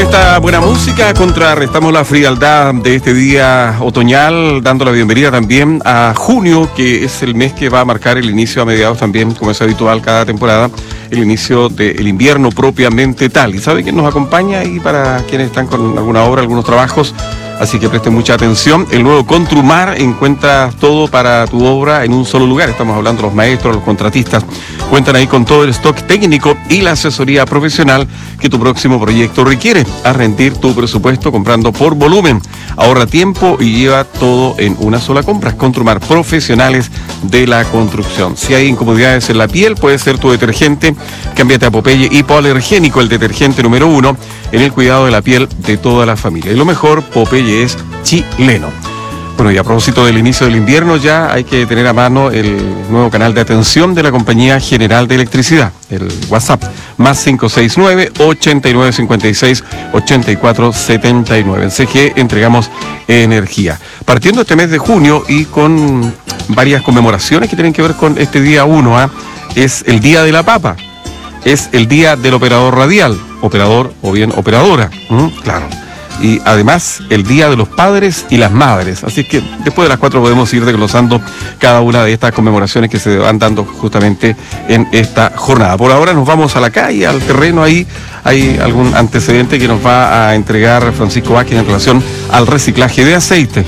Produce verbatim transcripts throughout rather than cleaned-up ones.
esta buena música contrarrestamos la frialdad de este día otoñal, dando la bienvenida también a junio, que es el mes que va a marcar el inicio a mediados también, como es habitual cada temporada, el inicio del invierno propiamente tal. Y sabe quién nos acompaña y para quienes están con alguna obra, algunos trabajos, así que presten mucha atención. El nuevo Contrumar encuentra todo para tu obra en un solo lugar. Estamos hablando de los maestros, los contratistas. Cuentan ahí con todo el stock técnico y la asesoría profesional que tu próximo proyecto requiere. A rendir tu presupuesto comprando por volumen. Ahorra tiempo y lleva todo en una sola compra. Contrumar, profesionales de la construcción. Si hay incomodidades en la piel, puede ser tu detergente. Cámbiate a Popeye hipoalergénico, el detergente número uno en el cuidado de la piel de toda la familia. Y lo mejor, Popeye es chileno. Bueno, y a propósito del inicio del invierno, ya hay que tener a mano el nuevo canal de atención de la Compañía General de Electricidad, el WhatsApp, más cinco seis nueve, ochenta y nueve cincuenta y seis, ochenta y cuatro setenta y nueve. En C G E entregamos energía. Partiendo este mes de junio y con varias conmemoraciones que tienen que ver con este día uno, ¿eh? Es el Día de la Papa, es el Día del Operador Radial, operador o bien operadora, ¿Mm? Claro. Y además el Día de los Padres y las Madres. Así que después de las cuatro podemos ir desglosando cada una de estas conmemoraciones que se van dando justamente en esta jornada. Por ahora nos vamos a la calle, al terreno. Ahí hay algún antecedente que nos va a entregar Francisco Vázquez en relación al reciclaje de aceite.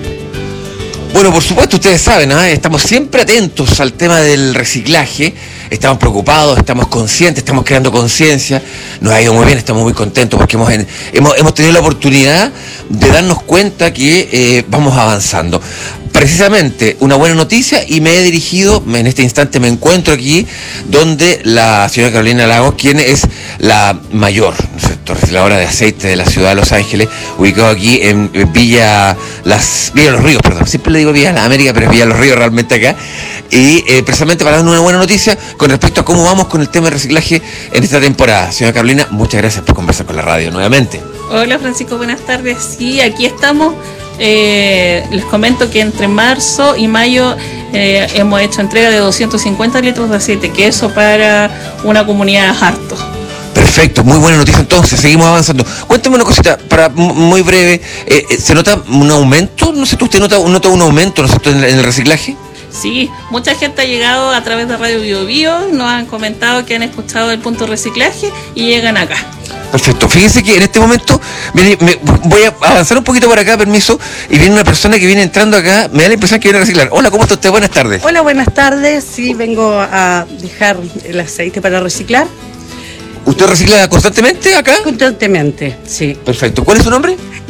Bueno, por supuesto, ustedes saben, ¿eh? Estamos siempre atentos al tema del reciclaje, estamos preocupados, estamos conscientes, estamos creando conciencia, nos ha ido muy bien, estamos muy contentos porque hemos, hemos, hemos tenido la oportunidad de darnos cuenta que eh, vamos avanzando. Precisamente una buena noticia, y me he dirigido, en este instante me encuentro aquí, donde la señora Carolina Lagos, quien es la mayor, ¿no es cierto?, recicladora de aceite de la ciudad de Los Ángeles, ubicado aquí en Villa Las Villa Los Ríos, perdón, siempre le digo Villa Las Américas, pero es Villa Los Ríos realmente acá, y eh, precisamente para darnos una buena noticia con respecto a cómo vamos con el tema de reciclaje en esta temporada. Señora Carolina, muchas gracias por conversar con la radio nuevamente. Hola Francisco, buenas tardes. Sí, aquí estamos. Eh, les comento que entre marzo y mayo eh, hemos hecho entrega de doscientos cincuenta litros de aceite, que eso para una comunidad es harto. Perfecto, muy buena noticia entonces, seguimos avanzando. Cuéntame una cosita, para muy breve, eh, ¿se nota un aumento? No sé, ¿usted nota, nota un aumento, ¿no es cierto?, en el reciclaje? Sí, mucha gente ha llegado a través de Radio Bio Bio, nos han comentado que han escuchado el punto de reciclaje y llegan acá. Perfecto, fíjense que en este momento me, me, voy a avanzar un poquito por acá, permiso, y viene una persona que viene entrando acá, me da la impresión que viene a reciclar. Hola, ¿cómo está usted? Buenas tardes. Hola, buenas tardes, sí, vengo a dejar el aceite para reciclar. ¿Usted recicla constantemente acá? Constantemente, sí. Perfecto, ¿cuál es su nombre?